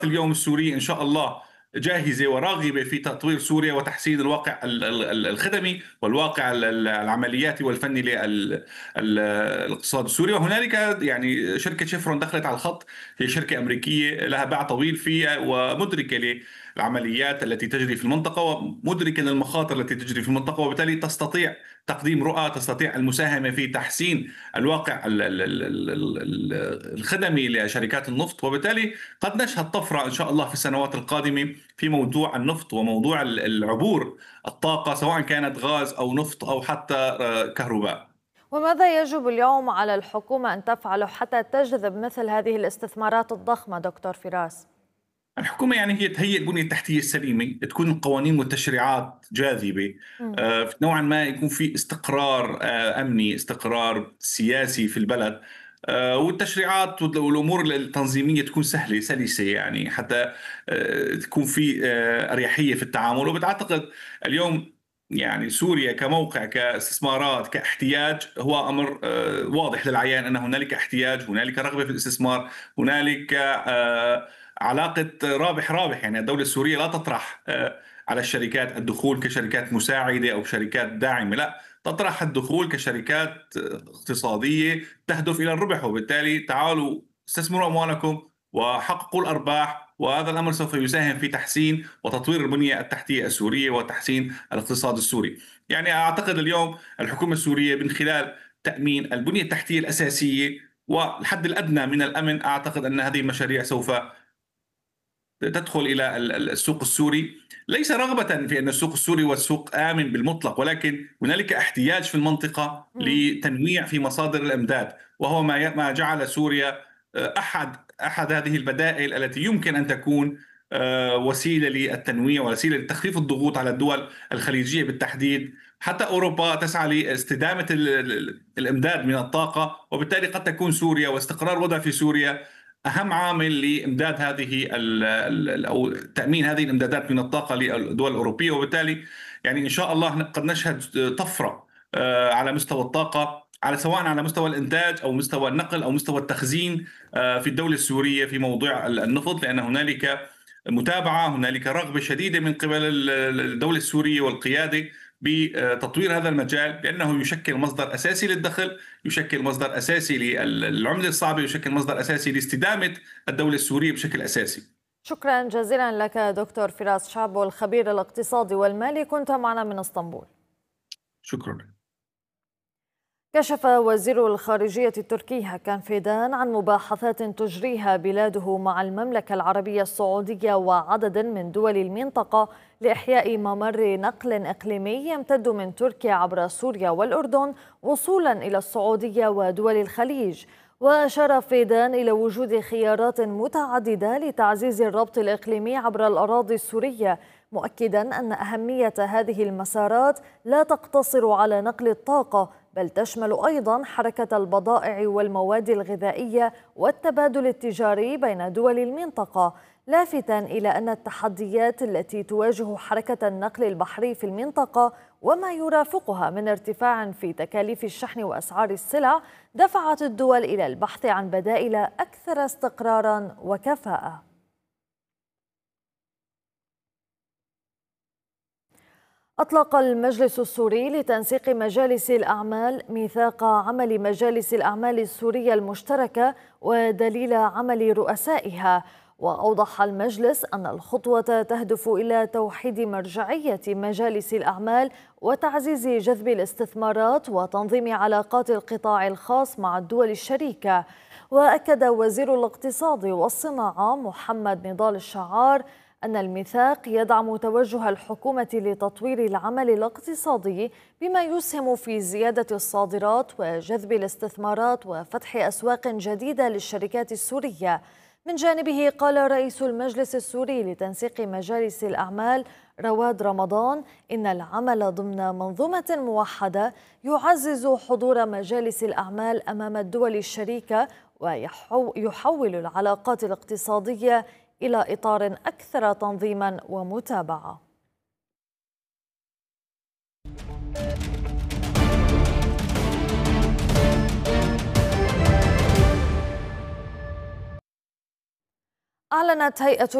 اليوم السورية إن شاء الله جاهزة وراغبة في تطوير سوريا وتحسين الواقع الخدمي والواقع العملياتي والفني للاقتصاد السوري. وهنالك يعني شركة شيفرون دخلت على الخط، هي شركة أمريكية لها باع طويل فيها ومدركة للعمليات التي تجري في المنطقة ومدركة للمخاطر التي تجري في المنطقة، وبالتالي تستطيع تقديم رؤى، تستطيع المساهمة في تحسين الواقع الخدمي لشركات النفط. وبالتالي قد نشهد طفرة إن شاء الله في السنوات القادمة في موضوع النفط وموضوع العبور الطاقة، سواء كانت غاز أو نفط أو حتى كهرباء. وماذا يجب اليوم على الحكومة أن تفعله حتى تجذب مثل هذه الاستثمارات الضخمة دكتور فراس؟ الحكومة يعني هي تهيئ البنية التحتية السليمة، تكون القوانين والتشريعات جاذبة، نوعا ما يكون في استقرار أمني، استقرار سياسي في البلد، والتشريعات والأمور التنظيمية تكون سهلة سلسة، يعني حتى تكون في أريحية في التعامل. وبتعتقد اليوم يعني سوريا كموقع كاستثمارات كاحتياج هو أمر واضح للعيان أن هنالك احتياج، هنالك رغبة في الاستثمار، هنالك علاقة رابح رابح. يعني الدولة السورية لا تطرح على الشركات الدخول كشركات مساعدة أو شركات داعمة، لا، تطرح الدخول كشركات اقتصادية تهدف إلى الربح، وبالتالي تعالوا استثمروا أموالكم وحققوا الأرباح، وهذا الأمر سوف يساهم في تحسين وتطوير البنية التحتية السورية وتحسين الاقتصاد السوري. يعني أعتقد اليوم الحكومة السورية من خلال تأمين البنية التحتية الأساسية والحد الأدنى من الأمن، أعتقد أن هذه المشاريع سوف تدخل إلى السوق السوري، ليس رغبة في أن السوق السوري والسوق آمن بالمطلق، ولكن هنالك احتياج في المنطقة لتنويع في مصادر الإمداد، وهو ما جعل سوريا أحد هذه البدائل التي يمكن أن تكون وسيلة للتنويع ووسيلة لتخفيف الضغوط على الدول الخليجية بالتحديد. حتى أوروبا تسعى لاستدامة الإمداد من الطاقة، وبالتالي قد تكون سوريا واستقرار الوضع في سوريا أهم عامل لإمداد هذه أو تأمين هذه الإمدادات من الطاقة للدول الأوروبية. وبالتالي يعني إن شاء الله قد نشهد طفرة على مستوى الطاقة، سواء على مستوى الإنتاج أو مستوى النقل أو مستوى التخزين في الدولة السورية في موضوع النفط، لأن هنالك متابعة، هنالك رغبة شديدة من قبل الدولة السورية والقيادة بتطوير هذا المجال، لأنه يشكل مصدر أساسي للدخل، يشكل مصدر أساسي للعملة الصعبة، يشكل مصدر أساسي لاستدامة الدولة السورية بشكل أساسي. شكرا جزيلا لك دكتور فراس شعبو الخبير الاقتصادي والمالي، كنت معنا من اسطنبول. شكرا. كشف وزير الخارجية التركي هاكان فيدان عن مباحثات تجريها بلاده مع المملكة العربية السعودية وعدد من دول المنطقة لإحياء ممر نقل إقليمي يمتد من تركيا عبر سوريا والأردن وصولا إلى السعودية ودول الخليج. وأشار فيدان إلى وجود خيارات متعددة لتعزيز الربط الإقليمي عبر الأراضي السورية، مؤكدا أن أهمية هذه المسارات لا تقتصر على نقل الطاقة، بل تشمل أيضا حركة البضائع والمواد الغذائية والتبادل التجاري بين دول المنطقة، لافتا إلى أن التحديات التي تواجه حركة النقل البحري في المنطقة وما يرافقها من ارتفاع في تكاليف الشحن وأسعار السلع دفعت الدول إلى البحث عن بدائل أكثر استقرارا وكفاءة. أطلق المجلس السوري لتنسيق مجالس الأعمال ميثاق عمل مجالس الأعمال السورية المشتركة ودليل عمل رؤسائها. وأوضح المجلس أن الخطوة تهدف إلى توحيد مرجعية مجالس الأعمال وتعزيز جذب الاستثمارات وتنظيم علاقات القطاع الخاص مع الدول الشريكة. وأكد وزير الاقتصاد والصناعة محمد نضال الشعار أن الميثاق يدعم توجه الحكومة لتطوير العمل الاقتصادي بما يسهم في زيادة الصادرات وجذب الاستثمارات وفتح أسواق جديدة للشركات السورية. من جانبه قال رئيس المجلس السوري لتنسيق مجالس الأعمال رواد رمضان إن العمل ضمن منظومة موحدة يعزز حضور مجالس الأعمال أمام الدول الشريكة ويحول العلاقات الاقتصادية إلى إطار أكثر تنظيما ومتابعة. أعلنت هيئة